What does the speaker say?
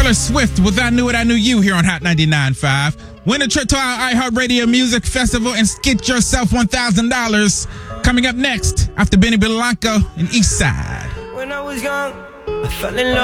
Taylor Swift with I Knew It, I Knew You here on Hot 99.5. Win a trip to our iHeartRadio Music Festival and get yourself $1,000. Coming up next after Benny Blanco and Eastside. When I was young, I fell in love.